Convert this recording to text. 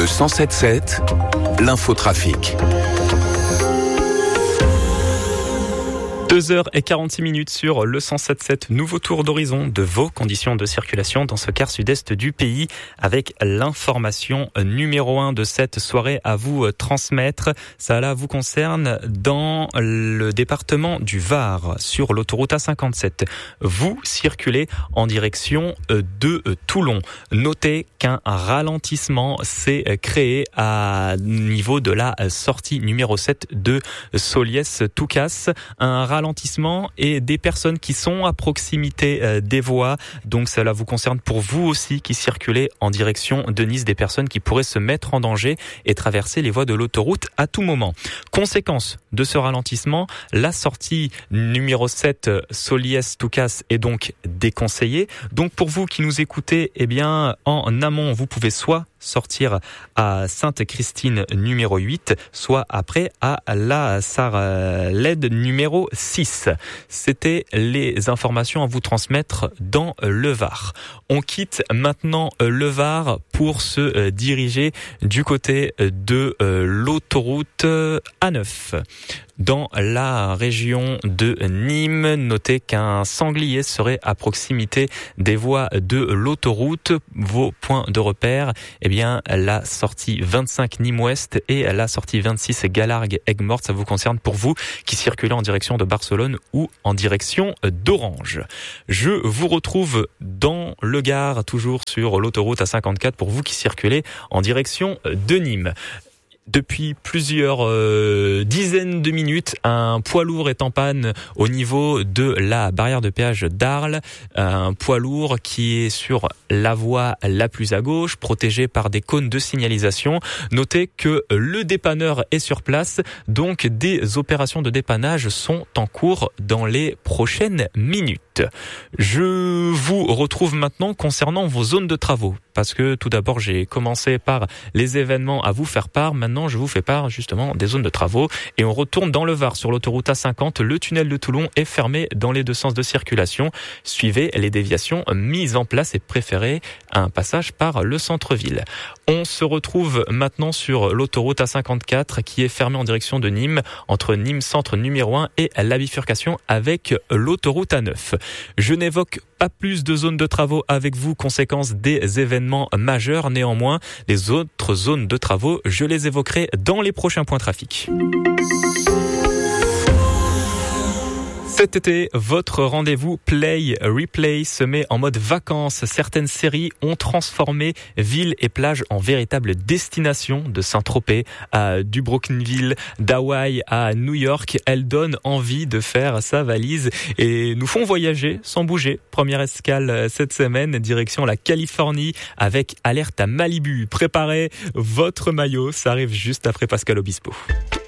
Le 107.7, l'infotrafic. 2h46 sur le 107.7, nouveau tour d'horizon de vos conditions de circulation dans ce quart sud-est du pays avec l'information numéro 1 de cette soirée à vous transmettre. Ça là vous concerne dans le département du Var sur l'autoroute A57. Vous circulez en direction de Toulon. Notez qu'un ralentissement s'est créé à niveau de la sortie numéro 7 de Soliès-Toucasse. Un ralentissement et des personnes qui sont à proximité des voies. Donc cela vous concerne pour vous aussi qui circulez en direction de Nice, des personnes qui pourraient se mettre en danger et traverser les voies de l'autoroute à tout moment. Conséquence de ce ralentissement, la sortie numéro 7 Soliès-Toucasse est donc déconseillée. Donc pour vous qui nous écoutez, eh bien en amont, vous pouvez soit sortir à Sainte-Christine numéro 8, soit après à la Sarlède numéro 6. C'était les informations à vous transmettre dans le Var. On quitte maintenant le Var pour se diriger du côté de l'autoroute A9. Dans la région de Nîmes, notez qu'un sanglier serait à proximité des voies de l'autoroute. Vos points de repère, eh bien, la sortie 25 Nîmes-Ouest et la sortie 26 Galargues-Aigues-Mortes. Ça vous concerne pour vous qui circulez en direction de Barcelone ou en direction d'Orange. Je vous retrouve dans le Gard, toujours sur l'autoroute A54 pour vous qui circulez en direction de Nîmes. Depuis plusieurs dizaines de minutes, un poids lourd est en panne au niveau de la barrière de péage d'Arles. Un poids lourd qui est sur la voie la plus à gauche, protégé par des cônes de signalisation. Notez que le dépanneur est sur place, donc des opérations de dépannage sont en cours dans les prochaines minutes. Je vous retrouve maintenant concernant vos zones de travaux, parce que tout d'abord j'ai commencé par les événements à vous faire part. Maintenant je vous fais part justement des zones de travaux et on retourne dans le Var sur l'autoroute A50. Le tunnel de Toulon est fermé dans les deux sens de circulation. Suivez les déviations mises en place et préférez un passage par le centre-ville. On se retrouve maintenant sur l'autoroute A54 qui est fermée en direction de Nîmes, entre Nîmes centre numéro 1 et la bifurcation avec l'autoroute A9. Je n'évoque pas plus de zones de travaux avec vous, conséquence des événements majeurs. Néanmoins, les autres zones de travaux, je les évoquerai dans les prochains points trafic. Cet été, votre rendez-vous Play Replay se met en mode vacances. Certaines séries ont transformé villes et plages en véritables destinations, de Saint-Tropez à Dubrovnikville, d'Hawaï à New York. Elles donnent envie de faire sa valise et nous font voyager sans bouger. Première escale cette semaine, direction la Californie avec alerte à Malibu. Préparez votre maillot, ça arrive juste après Pascal Obispo.